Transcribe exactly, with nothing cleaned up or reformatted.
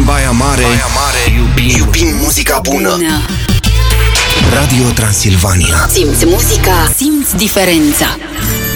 Baia Mare, Baia Mare iubim, iubim muzica bună. bună. Radio Transilvania. Simți muzica, simți diferența.